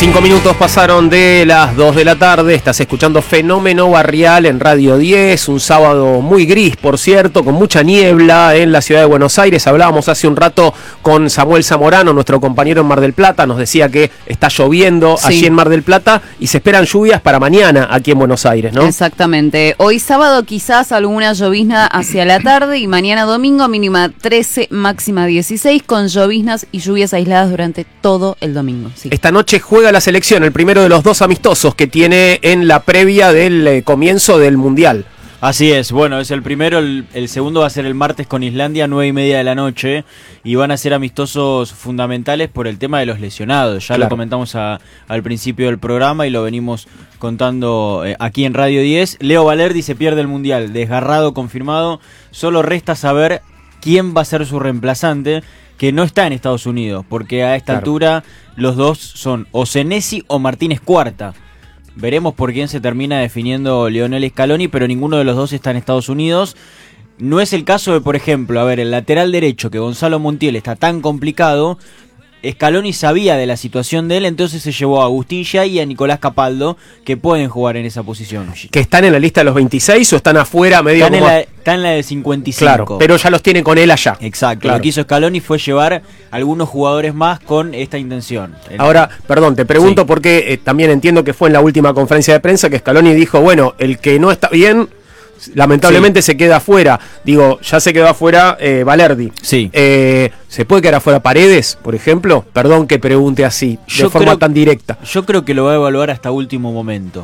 5 minutos pasaron de las 2 de la tarde, estás escuchando Fenómeno Barrial en Radio 10, un sábado muy gris, por cierto, con mucha niebla en la ciudad de Buenos Aires. Hablábamos hace un rato con Samuel Zamorano, nuestro compañero en Mar del Plata, nos decía que está lloviendo allí en Mar del Plata y se esperan lluvias para mañana aquí en Buenos Aires, ¿no? Exactamente, hoy sábado quizás alguna llovizna hacia la tarde y mañana domingo mínima 13, máxima 16, con lloviznas y lluvias aisladas durante todo el domingo. Sí. Esta noche juega la selección, el primero de los dos amistosos que tiene en la previa del comienzo del Mundial. Así es, bueno, es el primero, el segundo va a ser el martes con Islandia, 9:30 de la noche, y van a ser amistosos fundamentales por el tema de los lesionados. Ya lo comentamos al principio del programa y lo venimos contando aquí en Radio 10. Leo Valerdi se pierde el Mundial, desgarrado, confirmado, solo resta saber quién va a ser su reemplazante, que no está en Estados Unidos, porque a esta altura los dos son o Senesi o Martínez Cuarta. Veremos por quién se termina definiendo Lionel Scaloni, pero ninguno de los dos está en Estados Unidos. No es el caso de, por ejemplo, el lateral derecho, que Gonzalo Montiel está tan complicado. Scaloni sabía de la situación de él, entonces se llevó a Agustín Yay y a Nicolás Capaldo, que pueden jugar en esa posición. ¿Que están en la lista de los 26 o están afuera? Medio Están en la de 55. Claro, pero ya los tiene con él allá. Exacto, lo que hizo Scaloni fue llevar algunos jugadores más con esta intención. Ahora, perdón, te pregunto porque también entiendo que fue en la última conferencia de prensa que Scaloni dijo, bueno, el que no está bien, lamentablemente se queda afuera. Digo, ya se quedó afuera Valerdi. Sí. ¿Se puede quedar afuera Paredes, por ejemplo? Perdón que pregunte así, de forma tan directa. Yo creo que lo va a evaluar hasta último momento.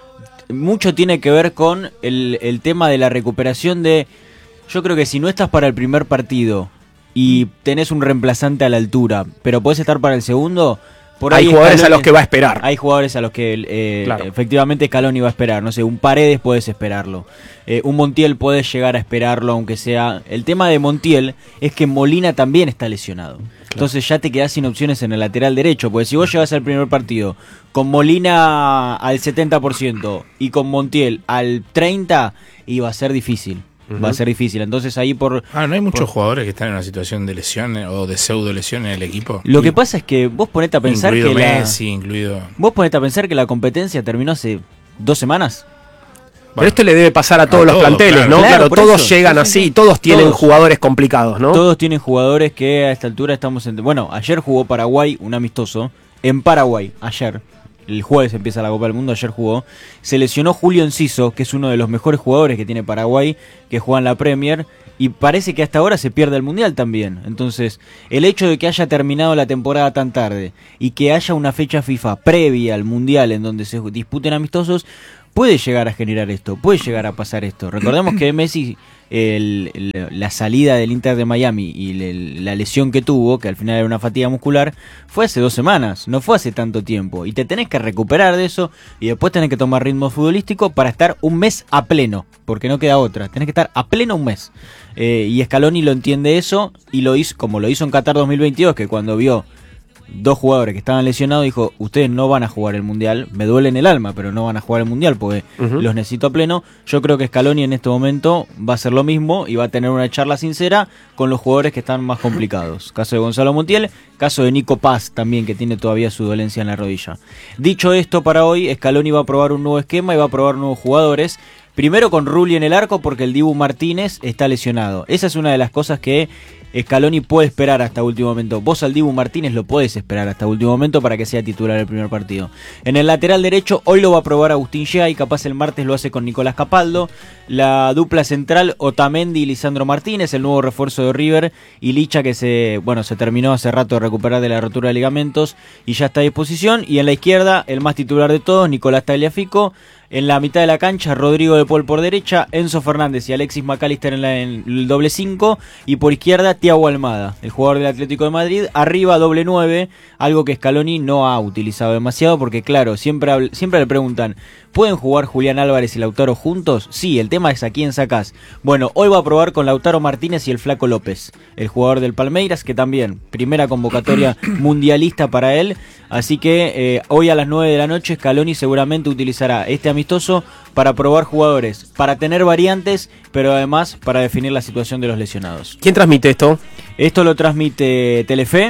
Mucho tiene que ver con el tema de la recuperación de... Yo creo que si no estás para el primer partido y tenés un reemplazante a la altura, pero podés estar para el segundo... Hay jugadores a los que va a esperar. Hay jugadores a los que efectivamente Scaloni va a esperar. No sé, un Paredes puedes esperarlo. Un Montiel puedes llegar a esperarlo, aunque sea... El tema de Montiel es que Molina también está lesionado. Entonces ya te quedás sin opciones en el lateral derecho. Porque si vos llegás al primer partido con Molina al 70% y con Montiel al 30%, iba a ser difícil. Va a ser difícil, entonces ahí ¿no hay muchos jugadores que están en una situación de lesión o de pseudo lesión en el equipo? Lo que pasa es que vos ponete a pensar Vos ponete a pensar que la competencia terminó hace 2 semanas. Pero esto le debe pasar a todos los planteles, ¿no? Claro, todos llegan así, todos tienen jugadores complicados, ¿no? Todos tienen jugadores que a esta altura estamos en... Bueno, ayer jugó Paraguay, un amistoso, en Paraguay, ayer. El jueves empieza la Copa del Mundo, ayer jugó. Se lesionó Julio Enciso, que es uno de los mejores jugadores que tiene Paraguay, que juega en la Premier, y parece que hasta ahora se pierde el Mundial también. Entonces, el hecho de que haya terminado la temporada tan tarde y que haya una fecha FIFA previa al Mundial en donde se disputen amistosos, puede llegar a generar esto, puede llegar a pasar esto. Recordemos que Messi, la salida del Inter de Miami y la lesión que tuvo, que al final era una fatiga muscular, fue hace 2 semanas, no fue hace tanto tiempo. Y te tenés que recuperar de eso y después tenés que tomar ritmo futbolístico para estar un mes a pleno, porque no queda otra. Tenés que estar a pleno un mes. Y Scaloni lo entiende eso y lo hizo como lo hizo en Qatar 2022, que cuando vio 2 jugadores que estaban lesionados, dijo, ustedes no van a jugar el Mundial, me duele en el alma, pero no van a jugar el Mundial porque los necesito a pleno. Yo creo que Scaloni en este momento va a hacer lo mismo y va a tener una charla sincera con los jugadores que están más complicados. Caso de Gonzalo Montiel, caso de Nico Paz también, que tiene todavía su dolencia en la rodilla. Dicho esto, para hoy, Scaloni va a probar un nuevo esquema y va a probar nuevos jugadores. Primero con Rulli en el arco porque el Dibu Martínez está lesionado. Esa es una de las cosas que Scaloni puede esperar hasta último momento. Vos al Dibu Martínez lo podés esperar hasta último momento para que sea titular el primer partido. En el lateral derecho hoy lo va a probar Agustín Yay, capaz el martes lo hace con Nicolás Capaldo. La dupla central Otamendi y Lisandro Martínez, el nuevo refuerzo de River, y Licha, que se terminó hace rato de recuperar de la rotura de ligamentos y ya está a disposición. Y en la izquierda el más titular de todos, Nicolás Tagliafico. En la mitad de la cancha, Rodrigo de Paul por derecha, Enzo Fernández y Alexis McAllister en el doble 5, y por izquierda Thiago Almada, el jugador del Atlético de Madrid, arriba doble 9, algo que Scaloni no ha utilizado demasiado porque claro, siempre le preguntan, ¿pueden jugar Julián Álvarez y Lautaro juntos? Sí, el tema es a quién sacás. Bueno, hoy va a probar con Lautaro Martínez y el Flaco López, el jugador del Palmeiras, que también, primera convocatoria mundialista para él, así que hoy a las 9 de la noche Scaloni seguramente utilizará este amistoso para probar jugadores, para tener variantes, pero además para definir la situación de los lesionados. ¿Quién transmite esto? Esto lo transmite Telefe,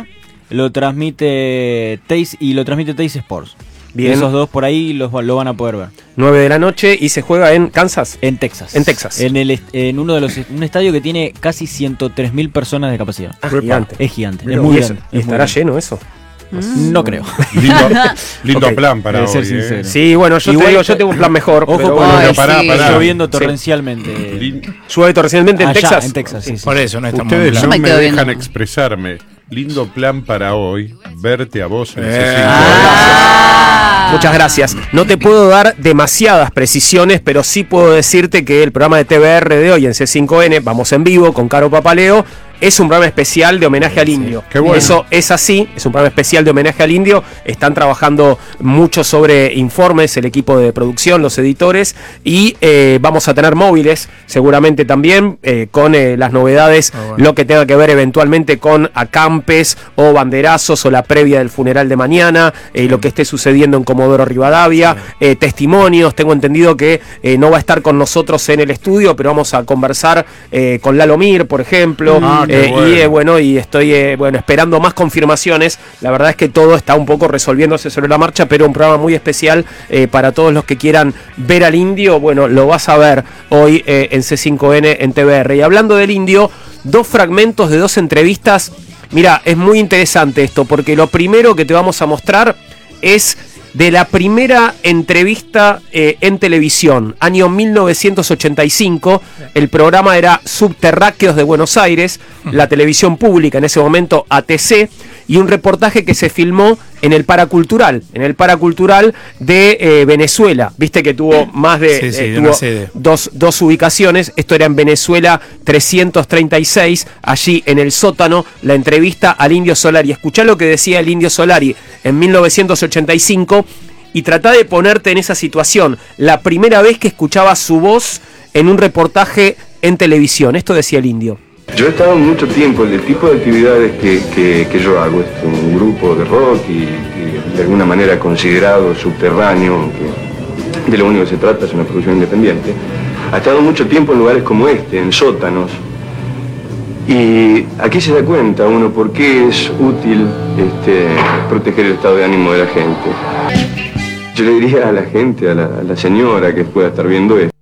lo transmite Teis y lo transmite Teis Sports. Bien. Esos dos por ahí lo van a poder ver. 9 de la noche y se juega en Kansas. En Texas. En Texas. En un estadio que tiene casi 103.000 personas de capacidad. Gigante. Es gigante. Mirá, Es muy ¿y grande. ¿Y estará lleno eso? No creo. Lindo Ok. plan para Debe ser hoy. sincero. Sí, bueno, yo Igual te digo, que- yo tengo un plan mejor. Ojo, pero porque bueno, Ay, pará, sí. pará. lloviendo torrencialmente. llueve torrencialmente en Allá, Texas. en Texas, sí. Por eso no estamos Ustedes Yo no me me quedo dejan viendo. expresarme. Lindo plan para hoy, verte a vos en ese Ah. sitio. Ah. Muchas gracias. No te puedo dar demasiadas precisiones, pero sí puedo decirte que el programa de TBR de hoy en C5N, Vamos en Vivo con Caro Papaleo, es un programa especial de homenaje al indio. Qué bueno. Eso es así, es un programa especial de homenaje al indio. Están trabajando mucho sobre informes, el equipo de producción, los editores, y vamos a tener móviles seguramente también con las novedades, bueno. lo que tenga que ver eventualmente con acampes o banderazos o la previa del funeral de mañana, lo que esté sucediendo en Comodoro Rivadavia, testimonios. Tengo entendido que no va a estar con nosotros en el estudio, pero vamos a conversar con Lalo Mir, por ejemplo. Qué bueno. Bueno, y estoy esperando más confirmaciones. La verdad es que todo está un poco resolviéndose sobre la marcha, pero un programa muy especial para todos los que quieran ver al indio. Bueno, lo vas a ver hoy en C5N en TBR. Y hablando del indio, 2 fragmentos de 2 entrevistas. Mira, es muy interesante esto, porque lo primero que te vamos a mostrar es de la primera entrevista en televisión, año 1985. El programa era Subterráqueos de Buenos Aires, la televisión pública, en ese momento ATC, y un reportaje que se filmó en el Paracultural de Venezuela. Viste que tuvo más de Sí, sí, tuvo una sede. dos ubicaciones. Esto era en Venezuela 336, allí en el sótano, la entrevista al Indio Solari. Escuchá lo que decía el Indio Solari en 1985 y tratá de ponerte en esa situación. La primera vez que escuchabas su voz en un reportaje en televisión. Esto decía el Indio. Yo he estado mucho tiempo, el tipo de actividades que yo hago, es un grupo de rock y de alguna manera considerado subterráneo, aunque de lo único que se trata es una producción independiente. Ha estado mucho tiempo en lugares como este, en sótanos, y aquí se da cuenta uno por qué es útil proteger el estado de ánimo de la gente. Yo le diría a la gente, a la señora que pueda estar viendo esto,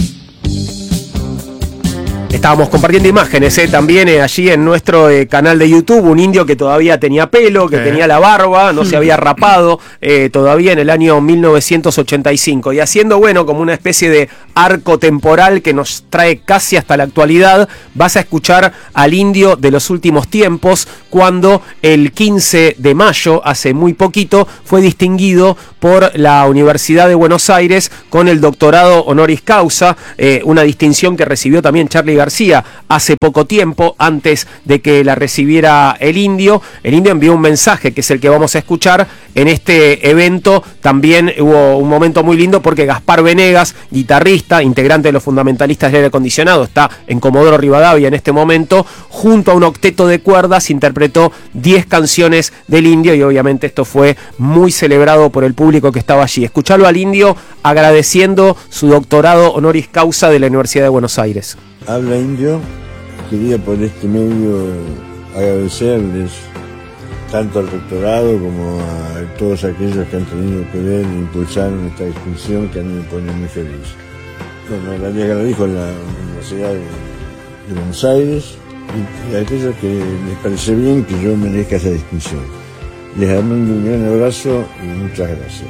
Estábamos compartiendo imágenes también allí en nuestro canal de YouTube, un indio que todavía tenía pelo, que tenía la barba, no se había rapado todavía en el año 1985, y haciendo, bueno, como una especie de arco temporal que nos trae casi hasta la actualidad. Vas a escuchar al indio de los últimos tiempos, cuando el 15 de mayo, hace muy poquito, fue distinguido por la Universidad de Buenos Aires con el doctorado honoris causa, una distinción que recibió también Charly García hace poco tiempo, antes de que la recibiera el indio. El indio envió un mensaje que es el que vamos a escuchar en este evento. También hubo un momento muy lindo porque Gaspar Venegas, guitarrista, integrante de los Fundamentalistas del Aire Acondicionado, está en Comodoro Rivadavia en este momento, junto a un octeto de cuerdas, interpretó 10 canciones del indio, y obviamente esto fue muy celebrado por el público que estaba allí. Escuchalo al indio agradeciendo su doctorado honoris causa de la Universidad de Buenos Aires. Habla indio, quería por este medio agradecerles tanto al rectorado como a todos aquellos que han tenido que ver e impulsaron esta distinción que a mí me pone muy feliz. Bueno, les agradezco a la Universidad de Buenos Aires y a aquellos que les parece bien que yo merezca esa distinción. Les mando un gran abrazo y muchas gracias.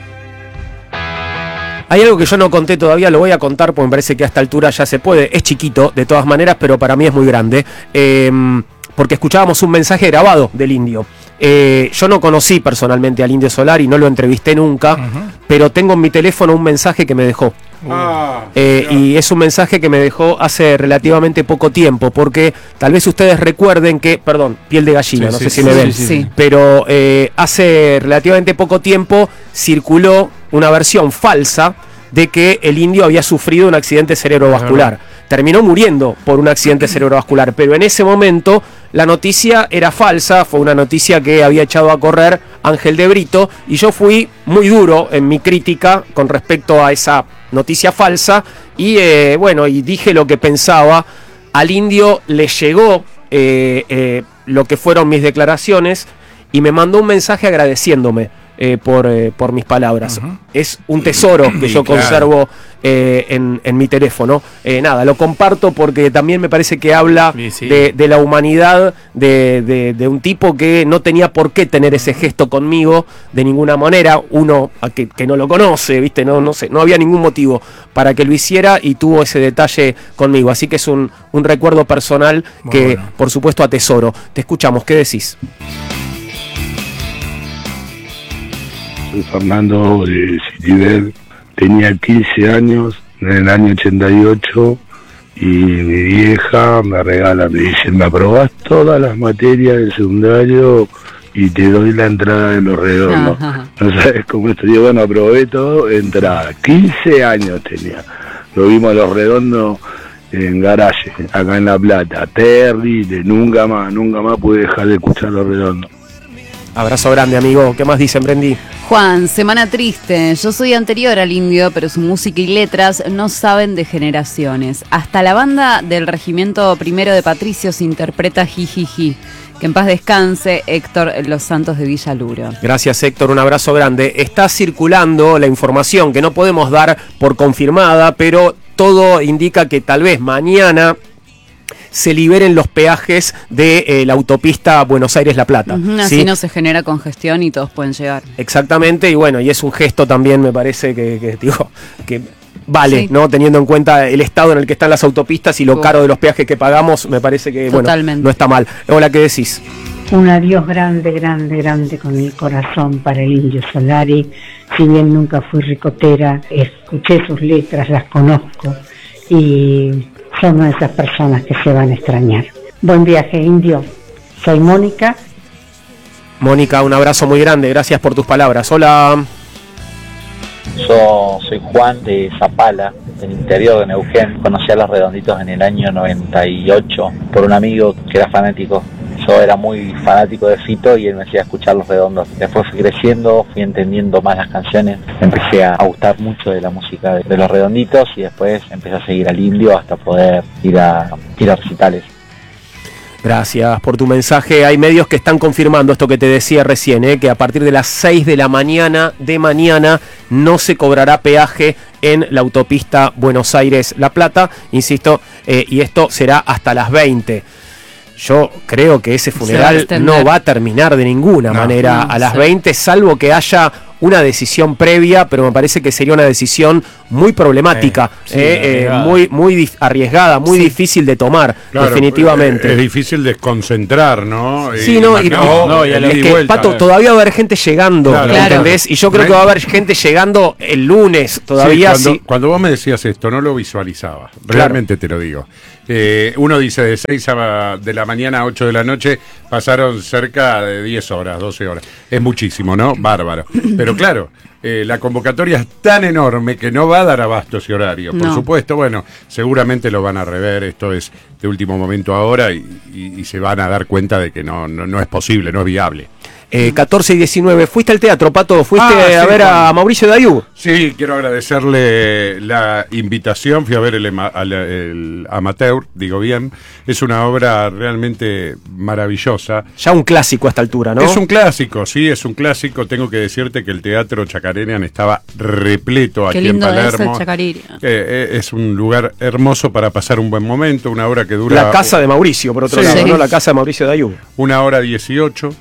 Hay algo que yo no conté todavía, lo voy a contar porque me parece que a esta altura ya se puede. Es chiquito, de todas maneras, pero para mí es muy grande. Porque escuchábamos un mensaje grabado del indio. Yo no conocí personalmente al Indio Solari, no lo entrevisté nunca, pero tengo en mi teléfono un mensaje que me dejó. Y es un mensaje que me dejó hace relativamente poco tiempo, porque tal vez ustedes recuerden que, perdón, piel de gallina, Sí, no sí, sé si sí, me sí, ven, sí, sí. pero hace relativamente poco tiempo circuló una versión falsa de que el indio había sufrido un accidente cerebrovascular. Terminó muriendo por un accidente cerebrovascular, pero en ese momento la noticia era falsa, fue una noticia que había echado a correr Ángel de Brito, y yo fui muy duro en mi crítica con respecto a esa noticia falsa, y y dije lo que pensaba. Al indio le llegó lo que fueron mis declaraciones, y me mandó un mensaje agradeciéndome por mis palabras. Es un tesoro que yo conservo en mi teléfono. Nada, lo comparto porque también me parece que habla de la humanidad de un tipo que no tenía por qué tener ese gesto conmigo de ninguna manera. Uno que no lo conoce, ¿viste? No sé, no había ningún motivo para que lo hiciera y tuvo ese detalle conmigo. Así que es un recuerdo personal que, por supuesto, atesoro. Te escuchamos, ¿qué decís? Soy Fernando de Citibel, tenía 15 años en el año 88 y mi vieja me regala, me dice, me aprobás todas las materias del secundario y te doy la entrada de Los Redondos. No sabes cómo esto, digo, bueno, aprobé todo, entrada. 15 años tenía, lo vimos a Los Redondos en Garaje, acá en La Plata, terrible, nunca más pude dejar de escuchar Los Redondos. Abrazo grande, amigo. ¿Qué más dicen, Brendi? Juan, semana triste. Yo soy anterior al Indio, pero su música y letras no saben de generaciones. Hasta la banda del Regimiento Primero de Patricios interpreta Jijiji. Que en paz descanse Héctor Los Santos de Villaluro. Gracias, Héctor. Un abrazo grande. Está circulando la información que no podemos dar por confirmada, pero todo indica que tal vez mañana se liberen los peajes de la autopista Buenos Aires-La Plata. Así ¿sí? no se genera congestión y todos pueden llegar. Exactamente, y bueno, y es un gesto también, me parece que vale, sí, ¿no? Teniendo en cuenta el estado en el que están las autopistas y lo caro de los peajes que pagamos, me parece que, totalmente, bueno, no está mal. Hola, ¿qué decís? Un adiós grande, grande, grande con el corazón para el Indio Solari. Si bien nunca fui ricotera, escuché sus letras, las conozco y son una de esas personas que se van a extrañar. Buen viaje, Indio. Soy Mónica. Mónica, un abrazo muy grande, gracias por tus palabras. Hola. Yo soy Juan de Zapala, del interior de Neuquén. Conocí a Los Redonditos en el año 98 por un amigo que era fanático. Yo era muy fanático de Fito y él me hacía escuchar Los Redondos. Después fui creciendo, fui entendiendo más las canciones, empecé a gustar mucho de la música de Los Redonditos y después empecé a seguir al Indio hasta poder ir a recitales. Gracias por tu mensaje. Hay medios que están confirmando esto que te decía recién, que a partir de las 6 de la mañana no se cobrará peaje en la autopista Buenos Aires-La Plata, insisto, y esto será hasta las 20. Yo creo que ese funeral no va a terminar de ninguna manera a las 20, salvo que haya una decisión previa, pero me parece que sería una decisión muy problemática, muy arriesgada, muy difícil de tomar, claro, definitivamente. Es difícil desconcentrar, ¿no? Sí, es que, Pato, todavía va a haber gente llegando, ¿entendés? Y yo creo que va a haber gente llegando el lunes todavía. Sí, cuando vos me decías esto, no lo visualizaba, realmente te lo digo. Uno dice de 6 de la mañana a 8 de la noche, pasaron cerca de 10 horas, 12 horas. Es muchísimo, ¿no? Bárbaro. Pero claro, la convocatoria es tan enorme que no va a dar abasto ese horario. Por supuesto, bueno, seguramente lo van a rever, esto es de último momento ahora y se van a dar cuenta de que no es posible, no es viable. 14 y 19, ¿fuiste al teatro, Pato? ¿Fuiste a ver a Mauricio Dayú? Sí, quiero agradecerle la invitación, fui a ver el Amateur, digo bien, es una obra realmente maravillosa. Ya un clásico a esta altura, ¿no? Es un clásico, sí, es un clásico, tengo que decirte que el Teatro Chacarerian estaba repleto aquí en Palermo. Es un lugar hermoso para pasar un buen momento, una obra que dura... La casa de Mauricio, por otro lado, ¿no? La casa de Mauricio Dayú. 1:18.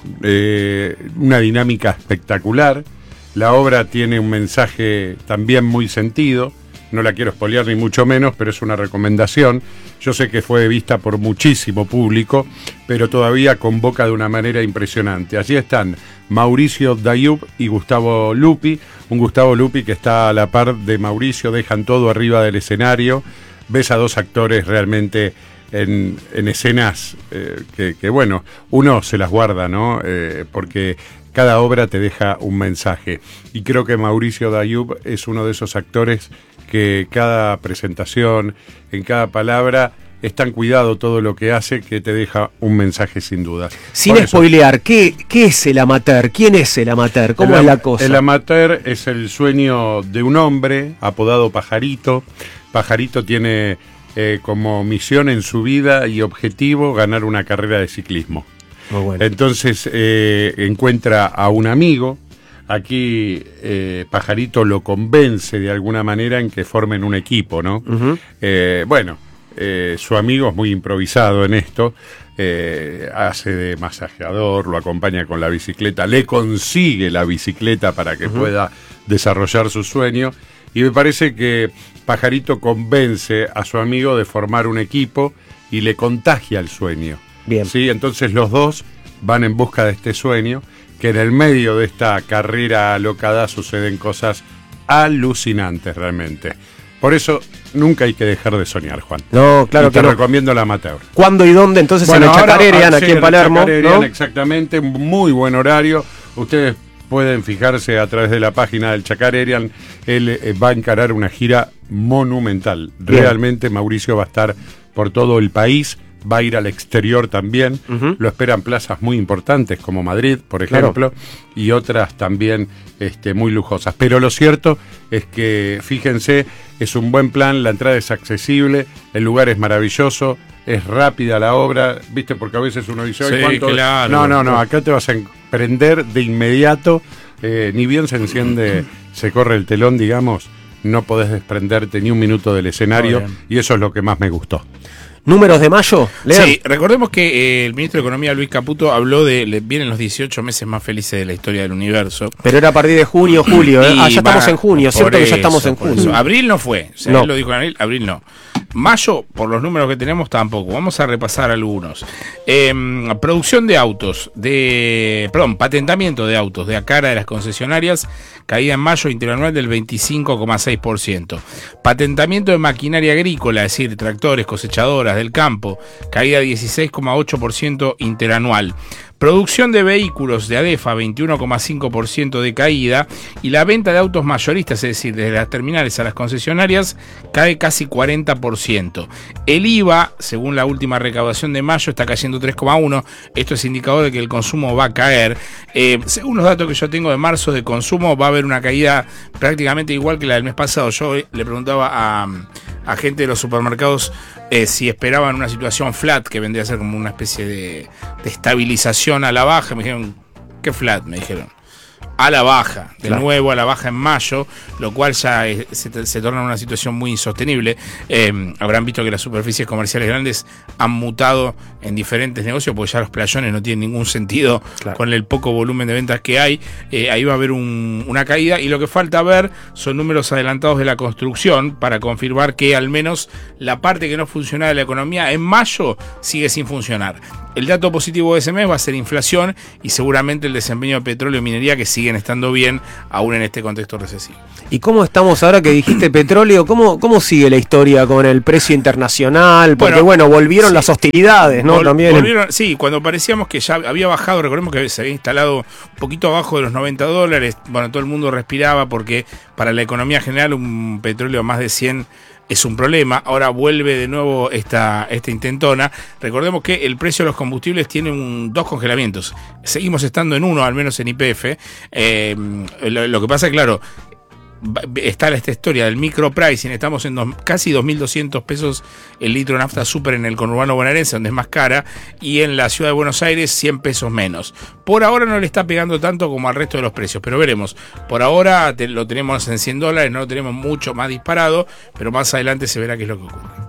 Una dinámica espectacular. La obra tiene un mensaje también muy sentido. No la quiero spoilear ni mucho menos, pero es una recomendación. Yo sé que fue vista por muchísimo público, pero todavía convoca de una manera impresionante. Allí están Mauricio Dayú y Gustavo Lupi. Un Gustavo Lupi que está a la par de Mauricio, dejan todo arriba del escenario. Ves a dos actores realmente en escenas que bueno, uno se las guarda, ¿no? Porque cada obra te deja un mensaje. Y creo que Mauricio Dayú es uno de esos actores que cada presentación, en cada palabra, es tan cuidado todo lo que hace que te deja un mensaje sin duda. Sin spoilear, ¿qué es el amateur? ¿Quién es el amateur? ¿Cómo es la cosa? El amateur es el sueño de un hombre apodado Pajarito. Pajarito tiene como misión en su vida y objetivo ganar una carrera de ciclismo. Muy bueno. Entonces encuentra a un amigo. Aquí Pajarito lo convence de alguna manera en que formen un equipo, ¿no? Uh-huh. Su amigo es muy improvisado en esto, hace de masajeador, lo acompaña con la bicicleta, le consigue la bicicleta para que pueda desarrollar su sueño, y me parece que Pajarito convence a su amigo de formar un equipo y le contagia el sueño. Bien. ¿Sí? Entonces los dos van en busca de este sueño, que en el medio de esta carrera alocada suceden cosas alucinantes realmente. Por eso nunca hay que dejar de soñar, Juan. No, claro, y te que no. recomiendo la Amateur. ¿Cuándo y dónde? Entonces Bueno, en el Chacarerian, sí, aquí en Palermo, Chacarerian, ¿no? Exactamente, muy buen horario. Ustedes pueden fijarse a través de la página del Chacarerian. Él va a encarar una gira monumental. Bien. Realmente Mauricio va a estar por todo el país. Va a ir al exterior también. Uh-huh. Lo esperan plazas muy importantes como Madrid, por ejemplo, y otras también muy lujosas. Pero lo cierto es que, fíjense, es un buen plan, la entrada es accesible, el lugar es maravilloso, es rápida la obra, ¿viste? Porque a veces uno dice, Sí, ¿cuánto? claro. No, acá te vas a emprender de inmediato, ni bien se enciende, se corre el telón, digamos, no podés desprenderte ni un minuto del escenario, y eso es lo que más me gustó. ¿Números de mayo? Lean. Sí, recordemos que el ministro de Economía, Luis Caputo, habló vienen los 18 meses más felices de la historia del universo. Pero era a partir de junio, julio, ¿eh? Ya estamos van en junio, por ¿cierto? Que ya eso, estamos en por junio. eso. Abril no fue, o sea, No. él lo dijo en abril no. Mayo, por los números que tenemos, tampoco. Vamos a repasar algunos. Producción de autos, patentamiento de autos de acá de las concesionarias, caída en mayo interanual del 25,6%. Patentamiento de maquinaria agrícola, es decir, tractores, cosechadoras del campo, caída 16,8% interanual. Producción de vehículos de ADEFA, 21,5% de caída, y la venta de autos mayoristas, es decir, desde las terminales a las concesionarias, cae casi 40%. El IVA, según la última recaudación de mayo, está cayendo 3,1%. Esto es indicador de que el consumo va a caer. Según los datos que yo tengo de marzo de consumo, va a haber una caída prácticamente igual que la del mes pasado. Yo le preguntaba a gente de los supermercados si esperaban una situación flat, que vendría a ser como una especie de estabilización a la baja. Me dijeron, ¿qué flat? Me dijeron. A la baja, de nuevo a la baja en mayo, lo cual ya se torna una situación muy insostenible. Habrán visto que las superficies comerciales grandes han mutado en diferentes negocios, porque ya los playones no tienen ningún sentido con el poco volumen de ventas que hay. Ahí va a haber una caída, y lo que falta ver son números adelantados de la construcción para confirmar que al menos la parte que no funciona de la economía en mayo sigue sin funcionar. El dato positivo de ese mes va a ser inflación y seguramente el desempeño de petróleo y minería, que siguen estando bien aún en este contexto recesivo. ¿Y cómo estamos ahora que dijiste petróleo? ¿Cómo sigue la historia con el precio internacional? Porque volvieron las hostilidades, ¿no? También. Sí, cuando parecíamos que ya había bajado, recordemos que se había instalado un poquito abajo de los $90. Bueno, todo el mundo respiraba porque para la economía general un petróleo a más de 100 es un problema. Ahora vuelve de nuevo esta intentona. Recordemos que el precio de los combustibles tiene dos congelamientos. Seguimos estando en uno, al menos en YPF. Lo que pasa es, claro, está esta historia del micropricing. Estamos en casi 2.200 pesos el litro de nafta super en el conurbano bonaerense, donde es más cara, y en la ciudad de Buenos Aires 100 pesos menos. Por ahora no le está pegando tanto como al resto de los precios, pero veremos. Por ahora lo tenemos en $100, no lo tenemos mucho más disparado, pero más adelante se verá qué es lo que ocurre.